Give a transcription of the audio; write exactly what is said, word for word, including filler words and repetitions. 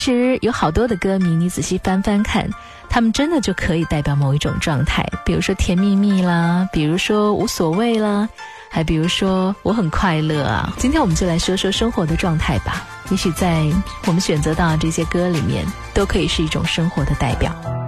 其实有好多的歌名，你仔细翻翻看，他们真的就可以代表某一种状态，比如说甜蜜蜜啦，比如说无所谓啦，还比如说我很快乐啊。今天我们就来说说生活的状态吧，也许在我们选择到这些歌里面，都可以是一种生活的代表。